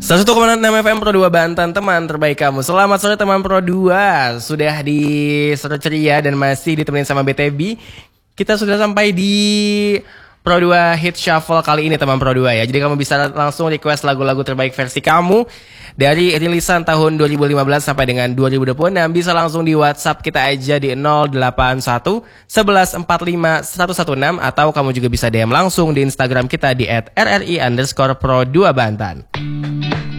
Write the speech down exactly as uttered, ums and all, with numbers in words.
seratus satu koma enam F M Pro dua Banten, teman terbaik kamu. Selamat sore teman Pro dua. Sudah di seru ceria dan masih ditemenin sama B T B. Kita sudah sampai di Pro dua Hit Shuffle kali ini teman Pro dua ya. Jadi kamu bisa langsung request lagu-lagu terbaik versi kamu dari rilisan tahun dua ribu lima belas sampai dengan dua ribu dua puluh enam. Bisa langsung di WhatsApp kita aja di nol delapan satu satu satu empat lima satu satu enam. Atau kamu juga bisa D M langsung di Instagram kita di at r r i underscore pro dua Banten.